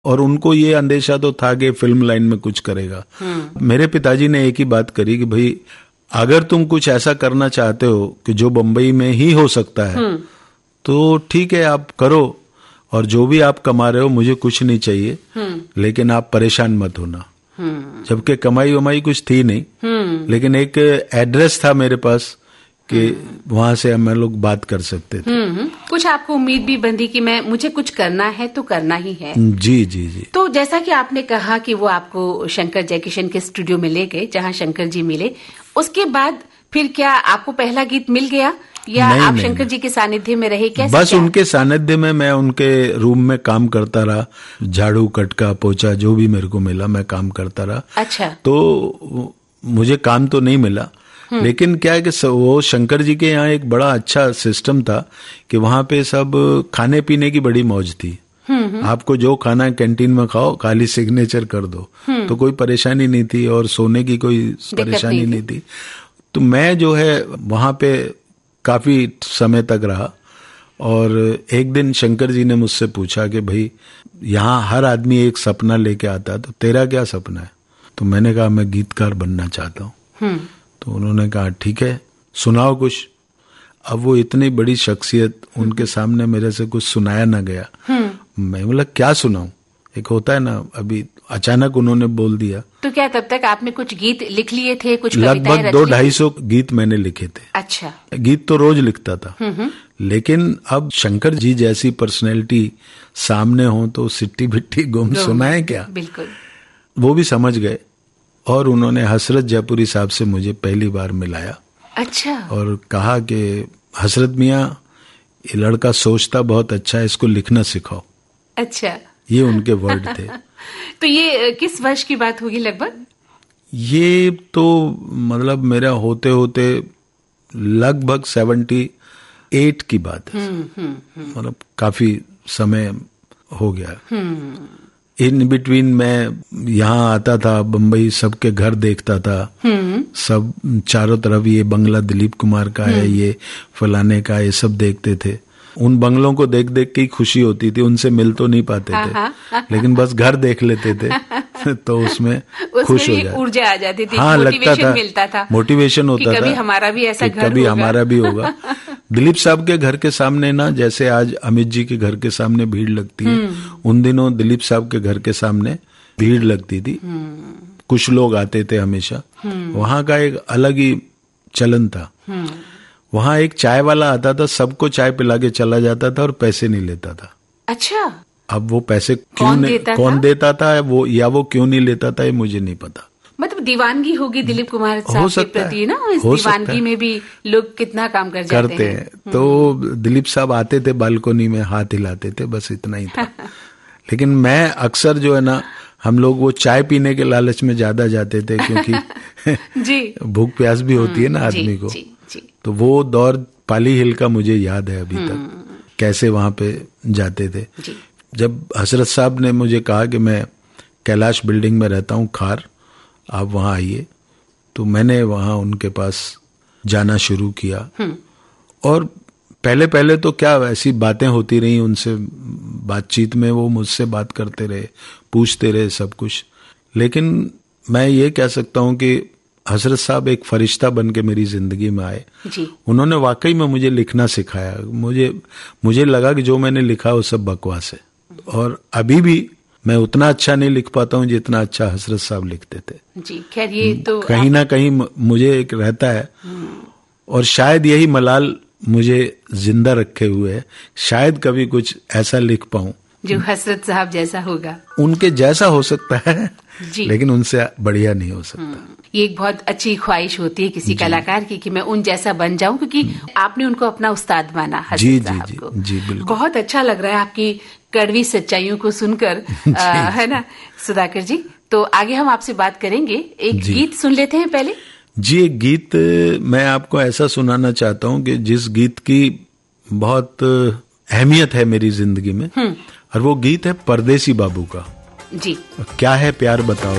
और उनको ये अंदेशा तो था कि फिल्म लाइन में कुछ करेगा। मेरे पिताजी ने एक ही बात करी कि भाई अगर तुम कुछ ऐसा करना चाहते हो कि जो बम्बई में ही हो सकता है तो ठीक है, आप करो, और जो भी आप कमा रहे हो मुझे कुछ नहीं चाहिए, लेकिन आप परेशान मत होना। जबकि कमाई वमाई कुछ थी नहीं, लेकिन एक एड्रेस था मेरे पास कि वहां से हम लोग बात कर सकते थे। कुछ आपको उम्मीद भी बंधी कि मुझे कुछ करना है तो करना ही है। जी जी जी। तो जैसा कि आपने कहा कि वो आपको शंकर जयकिशन के स्टूडियो में ले गए जहां शंकर जी मिले, उसके बाद फिर क्या आपको पहला गीत मिल गया या आप शंकर जी के सानिध्य में रहे? कैसे? बस उनके सानिध्य में मैं उनके रूम में काम करता रहा, झाड़ू कटका पोछा जो भी मेरे को मिला मैं काम करता रहा। अच्छा। तो मुझे काम तो नहीं मिला, लेकिन क्या है कि वो शंकर जी के यहाँ एक बड़ा अच्छा सिस्टम था कि वहां पे सब खाने पीने की बड़ी मौज थी। आपको जो खाना है कैंटीन में खाओ, खाली सिग्नेचर कर दो, तो कोई परेशानी नहीं थी और सोने की कोई परेशानी नहीं थी। तो मैं जो है वहां पे काफी समय तक रहा, और एक दिन शंकर जी ने मुझसे पूछा कि भाई यहाँ हर आदमी एक सपना लेके आता है, तो तेरा क्या सपना है? तो मैंने कहा मैं गीतकार बनना चाहता हूँ। तो उन्होंने कहा ठीक है, सुनाओ कुछ। अब वो इतनी बड़ी शख्सियत, उनके सामने मेरे से कुछ सुनाया ना गया। मैं बोला क्या सुनाऊं? एक होता है ना, अभी अचानक उन्होंने बोल दिया। तो क्या तब तक आपने कुछ गीत लिख लिए थे? कुछ लगभग 200-250 गीत मैंने लिखे थे। अच्छा। गीत तो रोज लिखता था, लेकिन अब शंकर जी जैसी पर्सनैलिटी सामने हो तो सिट्टी बिट्टी गुम सुनाए क्या? बिल्कुल। वो भी समझ गए, और उन्होंने हसरत जयपुरी साहब से मुझे पहली बार मिलाया। अच्छा। और कहा कि हसरत मियाँ, ये लड़का सोचता बहुत अच्छा है, इसको लिखना सिखाओ। अच्छा। ये उनके वर्ड थे। तो ये किस वर्ष की बात होगी लगभग? ये तो मतलब मेरा होते होते लगभग 78 की बात है। मतलब काफी समय हो गया। इन बिटवीन मैं यहाँ आता था, बम्बई सबके घर देखता था, सब चारों तरफ ये बंगला दिलीप कुमार का है, ये फलाने का, ये सब देखते थे। उन बंगलों को देख देख के ही खुशी होती थी, उनसे मिल तो नहीं पाते थे, लेकिन बस घर देख लेते थे तो उसमें खुश हो जाते, ऊर्जा आ जाती थी। हाँ, लगता था, मिलता था, मोटिवेशन होता था, कभी हमारा भी ऐसा घर कभी हमारा भी होगा। दिलीप साहब के घर के सामने ना, जैसे आज अमित जी के घर के सामने भीड़ लगती है, उन दिनों दिलीप साहब के घर के सामने भीड़ लगती थी। कुछ लोग आते थे हमेशा। वहां का एक अलग ही चलन था। वहां एक चाय वाला आता था, सबको चाय पिला के चला जाता था और पैसे नहीं लेता था। अच्छा। अब वो पैसे कौन देता था वो, या वो क्यों नहीं लेता था, ये मुझे नहीं पता। मतलब दीवानगी होगी दिलीप कुमार साहब के प्रति ना, इस दीवानगी में भी लोग कितना काम करते हैं। तो दिलीप साहब आते थे, बालकोनी में हाथ हिलाते थे, बस इतना ही था। लेकिन मैं अक्सर जो है ना, हम लोग वो चाय पीने के लालच में ज्यादा जाते थे, क्योंकि जी भूख प्यास भी होती है ना आदमी को। तो वो दौर पाली हिल का मुझे याद है अभी तक, कैसे वहां पे जाते थे। जब हसरत साहब ने मुझे कहा कि मैं कैलाश बिल्डिंग में रहता हूँ, खार, आप वहां आइए, तो मैंने वहां उनके पास जाना शुरू किया। और पहले पहले तो क्या ऐसी बातें होती रही उनसे, बातचीत में वो मुझसे बात करते रहे, पूछते रहे सब कुछ। लेकिन मैं ये कह सकता हूँ कि हजरत साहब एक फरिश्ता बन के मेरी जिंदगी में आए। उन्होंने वाकई में मुझे लिखना सिखाया। मुझे लगा कि जो मैंने लिखा वो सब बकवास है, और अभी भी मैं उतना अच्छा नहीं लिख पाता हूँ जितना अच्छा हजरत साहब लिखते थे। जी, खैर ये तो कहीं ना कहीं मुझे एक रहता है, और शायद यही मलाल मुझे जिंदा रखे हुए है, शायद कभी कुछ ऐसा लिख पाऊं जो हजरत साहब जैसा होगा। उनके जैसा हो सकता है, लेकिन उनसे बढ़िया नहीं हो सकता। ये एक बहुत अच्छी ख्वाहिश होती है किसी कलाकार की कि मैं उन जैसा बन जाऊं, क्योंकि आपने उनको अपना उस्ताद माना हजरत साहब को। जी बिल्कुल। बहुत अच्छा लग रहा है आपकी कड़वी सच्चाइयों को सुनकर, है ना सुधाकर जी? तो आगे हम आपसे बात करेंगे, एक गीत सुन लेते हैं पहले। जी, एक गीत मैं आपको ऐसा सुनाना चाहता हूँ कि जिस गीत की बहुत अहमियत है मेरी जिंदगी में, और वो गीत है परदेसी बाबू का। जी। क्या है प्यार बताओ।